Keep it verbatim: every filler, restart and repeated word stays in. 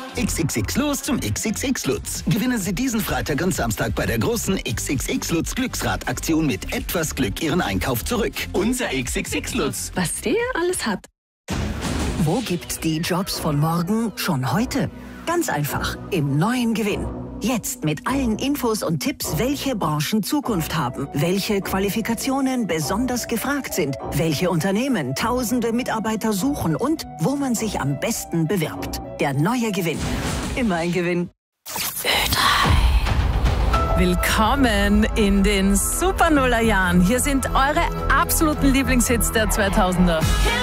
X X X los zum X X X Lutz. Gewinnen Sie diesen Freitag und Samstag bei der großen X X X Lutz Glücksrad-Aktion mit etwas Glück Ihren Einkauf zurück. Unser X X X Lutz. Was der alles hat. Wo gibt's die Jobs von morgen schon heute? Ganz einfach, im neuen Gewinn. Jetzt mit allen Infos und Tipps, welche Branchen Zukunft haben, welche Qualifikationen besonders gefragt sind, welche Unternehmen tausende Mitarbeiter suchen und wo man sich am besten bewirbt. Der neue Gewinn. Immer ein Gewinn. Ö drei. Willkommen in den Super Nuller Jahren. Hier sind eure absoluten Lieblingshits der zweitausender.